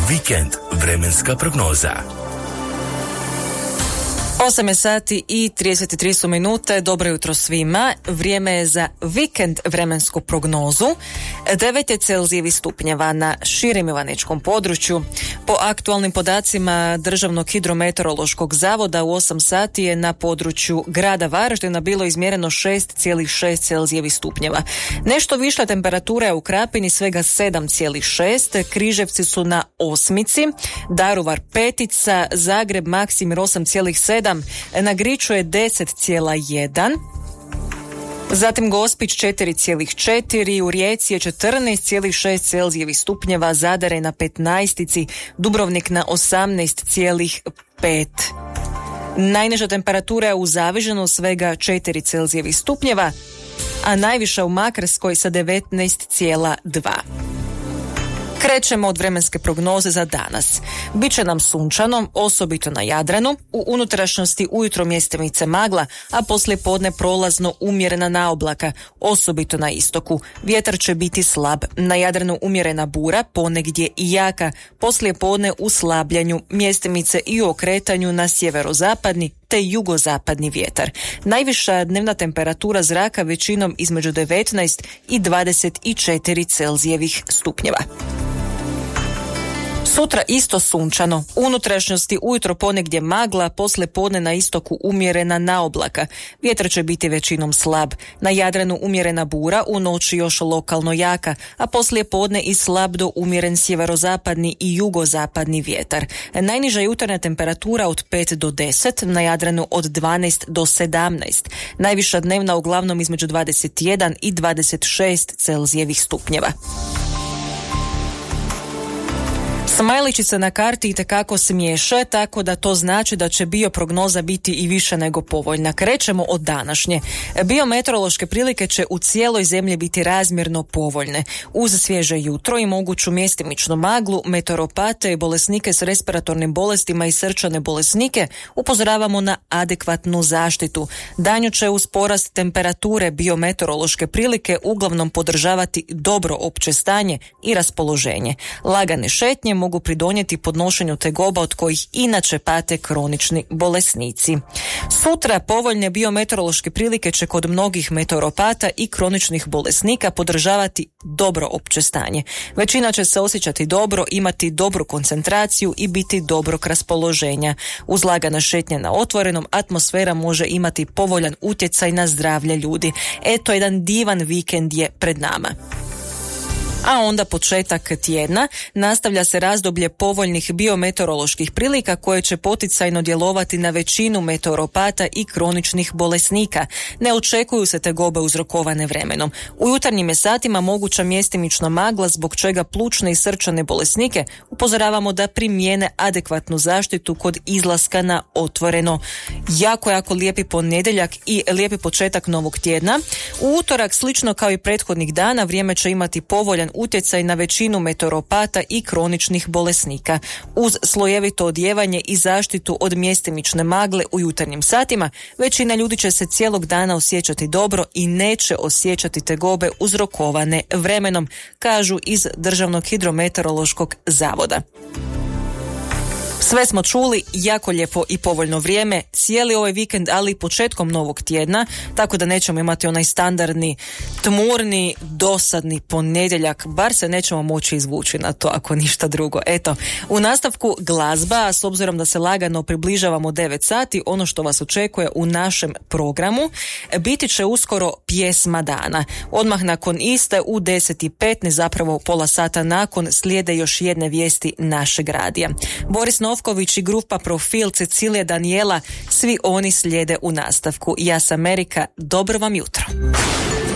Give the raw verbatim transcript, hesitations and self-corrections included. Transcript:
Vikend vremenska prognoza. osam je sati i trideset tri su minute. Dobro jutro svima. Vrijeme je za vikend vremensku prognozu. devet je Celzijevih stupnjeva na širem Ivaničkom području. Po aktualnim podacima Državnog hidrometeorološkog zavoda u osam sati je na području grada Varaždina bilo izmjereno šest zarez šest Celzijevih stupnjeva. Nešto viša temperatura je u Krapini, svega sedam zarez šest. Križevci su na osmici, Daruvar petica, Zagreb Maksimir osam zarez sedam, na Griču je deset zarez jedan, zatim Gospić četiri zarez četiri, u Rijeci je četrnaest zarez šest Celzijevih stupnjeva, Zadar je na petnaestici, Dubrovnik na osamnaest zarez pet. Najniža temperatura je u Zavižanu svega četiri Celzijevih stupnjeva, a najviša u Makarskoj sa devetnaest zarez dva. Krećemo od vremenske prognoze za danas. Biće nam sunčano, osobito na Jadranu, u unutrašnjosti ujutro mjestimice magla, a poslije podne prolazno umjerena naoblaka, osobito na istoku. Vjetar će biti slab, na Jadranu umjerena bura, ponegdje i jaka, poslije podne u slabljanju, mjestimice i u okretanju na sjeverozapadni te jugozapadni vjetar. Najviša dnevna temperatura zraka većinom između devetnaest i dvadeset četiri Celzijevih stupnjeva. Sutra isto sunčano, u unutrašnjosti ujutro ponegdje magla, poslije podne na istoku umjerena naoblaka. Vjetar će biti većinom slab, na Jadranu umjerena bura, u noći još lokalno jaka, a poslije podne i slab do umjeren sjeverozapadni i jugozapadni vjetar. Najniža jutarnja temperatura od pet do deset, na Jadranu od dvanaest do sedamnaest. Najviša dnevna uglavnom između dvadeset jedan i dvadeset šest Celzijevih stupnjeva. Smajličice na karti itekako smiješe, tako da to znači da će bioprognoza biti i više nego povoljna. Krećemo od današnje. Biometeorološke prilike će u cijeloj zemlji biti razmjerno povoljne. Uz svježe jutro i moguću mjestimičnu maglu, meteoropate i bolesnike s respiratornim bolestima i srčane bolesnike upozoravamo na adekvatnu zaštitu. Danju će uz porast temperature biometeorološke prilike uglavnom podržavati dobro opće stanje i raspoloženje. Lagane šetnje mogu pridonijeti podnošenju tegoba od kojih inače pate kronični bolesnici. Sutra povoljne biometeorološke prilike će kod mnogih meteoropata i kroničnih bolesnika podržavati dobro opće stanje. Većina će se osjećati dobro, imati dobru koncentraciju i biti dobrog raspoloženja. Uz lagane šetnje na otvorenom, atmosfera može imati povoljan utjecaj na zdravlje ljudi. Eto, jedan divan vikend je pred nama. A onda početak tjedna nastavlja se razdoblje povoljnih biometeoroloških prilika koje će poticajno djelovati na većinu meteoropata i kroničnih bolesnika. Ne očekuju se tegobe uzrokovane vremenom. U jutarnjim je satima moguća mjestimična magla, zbog čega plućne i srčane bolesnike upozoravamo da primijene adekvatnu zaštitu kod izlaska na otvoreno. Jako, jako lijepi ponedjeljak i lijepi početak novog tjedna. U utorak, slično kao i prethodnih dana, vrijeme će imati povoljan utjecaj na većinu meteoropata i kroničnih bolesnika. Uz slojevito odjevanje i zaštitu od mjestimične magle u jutarnjim satima, većina ljudi će se cijelog dana osjećati dobro i neće osjećati tegobe uzrokovane vremenom, kažu iz Državnog hidrometeorološkog zavoda. Sve smo čuli, jako lijepo i povoljno vrijeme, cijeli ovaj vikend, ali i početkom novog tjedna, tako da nećemo imati onaj standardni, tmurni, dosadni ponedjeljak, bar se nećemo moći izvući na to, ako ništa drugo. Eto, u nastavku glazba, s obzirom da se lagano približavamo devet sati, ono što vas očekuje u našem programu, biti će uskoro pjesma dana. Odmah nakon iste, u deset i petnaest, zapravo pola sata nakon, slijede još jedne vijesti našeg radija. Boris Novković i grupa Profil, Cecilija Danijela, svi oni slijede u nastavku. Ja sam Erika, dobro vam jutro.